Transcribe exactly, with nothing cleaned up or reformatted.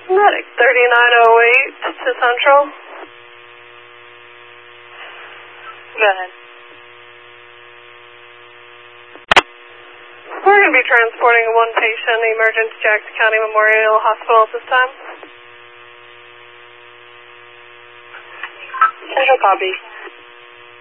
Medic thirty-nine oh eight to Central. Go ahead. We're going to be transporting one patient, emergency Jackson County Memorial Hospital at this time. Central copy.